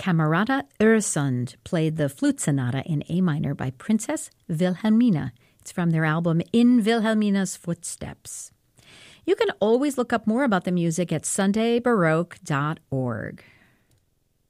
Camerata Öresund played the flute sonata in A minor by Princess Wilhelmina. It's from their album In Wilhelmina's Footsteps. You can always look up more about the music at sundaybaroque.org.